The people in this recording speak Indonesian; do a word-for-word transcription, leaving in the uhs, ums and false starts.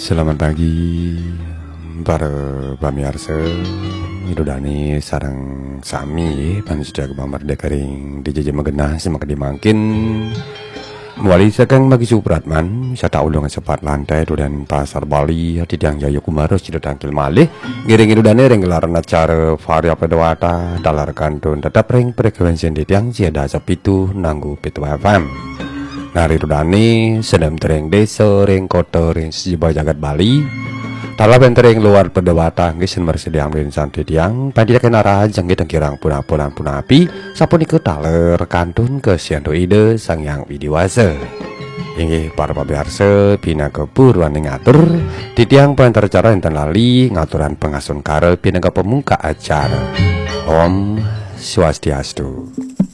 Selamat pagi para pamirsa. Idodani sarang sami pan sudah kemamar dekering di jajan magenah semak dimangkin mulai sekang bagi supratman saya tahu dengan cepat lantai dan pasar Bali tidang Jaya Kumaro sudah tangkil malih giring idodani renggelar acara varia pedawata dalar kantun tetap reng frekuensi di tiang siada sapitu nanggu pitu F M. Nari Rudani sedang tereng desa ring kota ring sejumlah jagat Bali tala bentereng luar pedawata nggih sen bersedia amrin santai tiang pandia kenara janggit kirang puna-puna punapi sapun ikut taler kantun ke sianto ide sang yang widiwasa inggih para pamirsa pina keburuan ngatur di tiang pengantar acara enten lali ngaturan pengasun karel pina ke pemuka acara Om Swastiastu.